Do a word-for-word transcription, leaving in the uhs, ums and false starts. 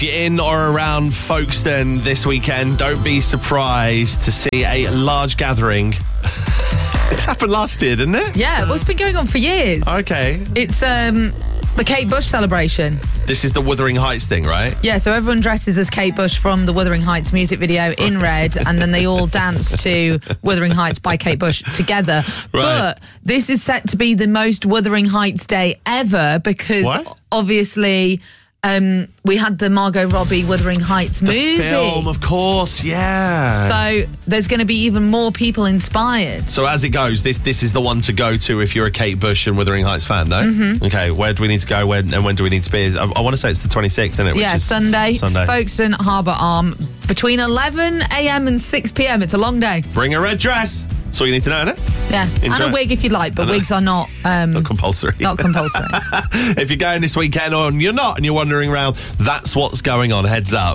You're in or around Folkestone this weekend, don't be surprised to see a large gathering. It's happened last year, didn't it? Yeah, well, it's been going on for years. Okay. It's um, the Kate Bush celebration. This is the Wuthering Heights thing, right? Yeah, so everyone dresses as Kate Bush from the Wuthering Heights music video in red, and then they all dance to Wuthering Heights by Kate Bush together. Right. But this is set to be the most Wuthering Heights day ever because What? obviously... Um, we had the Margot Robbie Wuthering Heights The movie. film, of course, yeah. So there's going to be even more people inspired. So as it goes, this this is the one to go to if you're a Kate Bush and Wuthering Heights fan, no? Mm-hmm. Okay, where do we need to go when, and when do we need to be? I, I want to say it's the twenty-sixth, isn't it? Which yeah, is Sunday, Sunday. Folkestone Harbour Arm, between eleven a.m. and six p.m. It's a long day. Bring a red dress. That's all you need to know, isn't it? Yeah, Enjoy. and a wig if you'd like, but And a- wigs are not... Um, Not compulsory. Not compulsory. If you're going this weekend or you're not and you're wandering around, that's what's going on. Heads up.